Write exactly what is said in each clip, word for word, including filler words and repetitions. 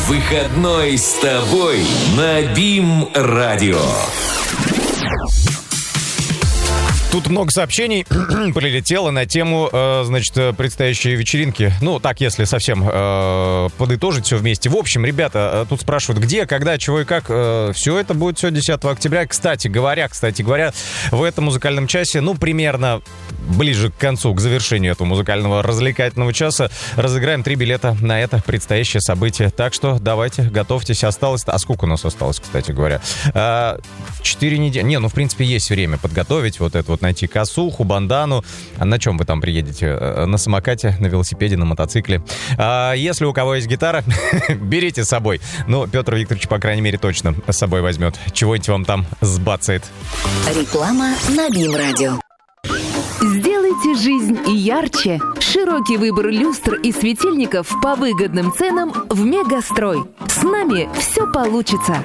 Выходной с тобой на БИМ-радио. Тут много сообщений прилетело на тему, э, значит, предстоящей вечеринки. Ну, так, если совсем э, подытожить все вместе. В общем, ребята, тут спрашивают, где, когда, чего и как. Э, все это будет все десятого октября. Кстати говоря, кстати говоря, в этом музыкальном часе, ну, примерно ближе к концу, к завершению этого музыкального развлекательного часа, разыграем три билета на это предстоящее событие. Так что давайте, готовьтесь. Осталось... А сколько у нас осталось, кстати говоря? Четыре недели. Не, ну, в принципе, есть время подготовить вот это вот, найти косуху, бандану. А на чем вы там приедете? На самокате, на велосипеде, на мотоцикле. А если у кого есть гитара, берите с собой. Ну, Петр Викторович, по крайней мере, точно с собой возьмет. Чего-нибудь вам там сбацает. Реклама на БИМ-радио. Сделайте жизнь ярче. Широкий выбор люстр и светильников по выгодным ценам в Мегастрой. С нами все получится.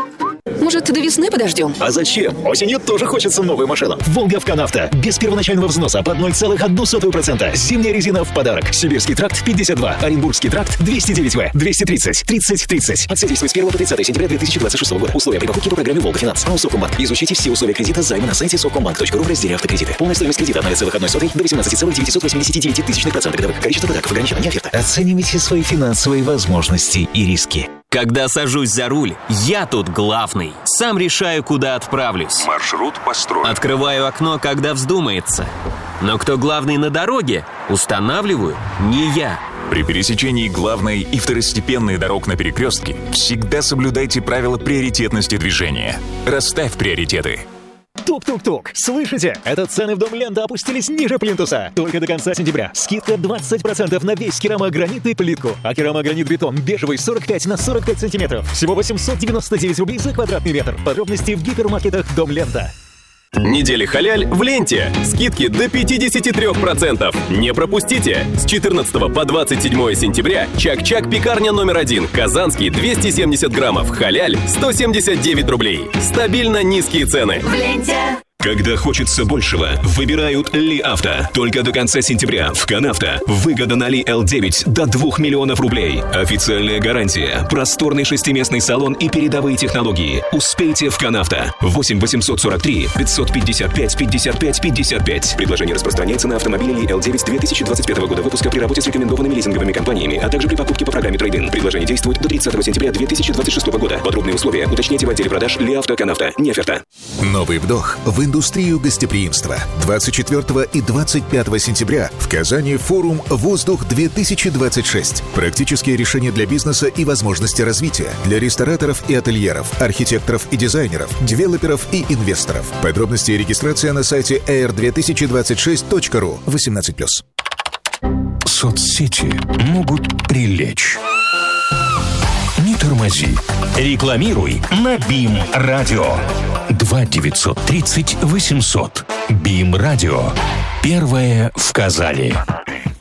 Может, до весны подождем? А зачем? Осенью тоже хочется новую машину. Волга в Канавто. Без первоначального взноса под ноль целых одна сотая процента. Зимняя резина в подарок. Сибирский тракт пятьдесят два. Оренбургский тракт двести девять вэ. двести тридцать. тридцать тридцать. Акция действует с первого по тридцатое сентября две тысячи двадцать шестого года. Условия при покупке по программе Волга Финанс. АО Совкомбанк. Изучите все условия кредита займа на сайте совкомбанк точка ру в разделе автокредиты. Полная стоимость кредита ноль целых одна сотая до восемнадцать целых девятьсот восемьдесят девять тысячных процента годовых. Количество подарков ограничено, не оферта. Оценивайте свои финансовые возможности и риски. Когда сажусь за руль, я тут главный. Сам решаю, куда отправлюсь. Маршрут построен. Открываю окно, когда вздумается. Но кто главный на дороге, устанавливаю не я. При пересечении главной и второстепенной дорог на перекрестке всегда соблюдайте правила приоритетности движения. Расставь приоритеты. Тук-тук-тук. Слышите? Это цены в Дом Лента опустились ниже плинтуса. Только до конца сентября. Скидка двадцать процентов на весь керамогранит и плитку. А керамогранит-бетон бежевый сорок пять на сорок пять сантиметров. Всего восемьсот девяносто девять рублей за квадратный метр. Подробности в гипермаркетах Дом Лента. Неделя халяль в ленте. Скидки до пятьдесят три процента. Не пропустите. С четырнадцатого по двадцать седьмое сентября Чак-Чак пекарня номер один. Казанский двести семьдесят граммов. Халяль сто семьдесят девять рублей. Стабильно низкие цены. В ленте. Когда хочется большего, выбирают Ли Авто. Только до конца сентября в Канавто выгода на Ли эл девять до двух миллионов рублей. Официальная гарантия, просторный шестиместный салон и передовые технологии. Успейте в Канавто. восемь восемьсот сорок три пятьсот пятьдесят пять пятьдесят пять пятьдесят пять. Предложение распространяется на автомобили Ли эл девять две тысячи двадцать пятого года выпуска при работе с рекомендованными лизинговыми компаниями, а также при покупке по программе Трейд-ин. Предложение действует до тридцатого сентября две тысячи двадцать шестого года. Подробные условия уточняйте в отделе продаж Ли Авто Канавто. Не оферта. Новый вдох в индустрию гостеприимства. двадцать четвёртого и двадцать пятого сентября в Казани форум «Воздух-две тысячи двадцать шесть». Практические решения для бизнеса и возможности развития для рестораторов и ательеров, архитекторов и дизайнеров, девелоперов и инвесторов. Подробности и регистрация на сайте эй эр две тысячи двадцать шесть точка ру. восемнадцать плюс. Соцсети могут прилечь. Не тормози. Рекламируй на БИМ-радио. два девятьсот тридцать восемьсот. БИМ-радио. Первое в Казани.